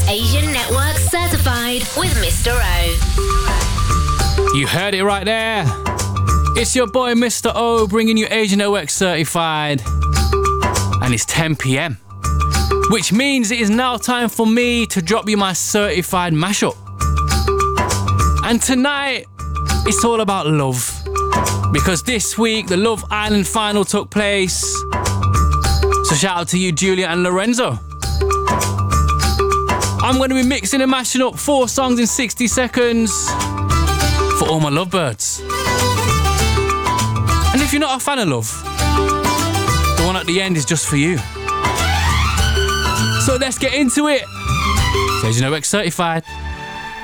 Asian Network certified with Mr. O. You heard it right there. It's your boy Mr. O bringing you Asian Network certified. And it's 10 p.m. Which means it is now time for me to drop you my certified mashup. And tonight, it's all about love. Because this week, the Love Island final took place. So shout out to you, Julia and Lorenzo. I'm going to be mixing and mashing up 4 songs in 60 seconds for all my lovebirds. And if you're not a fan of love, the one at the end is just for you. So let's get into it. Asian Network certified.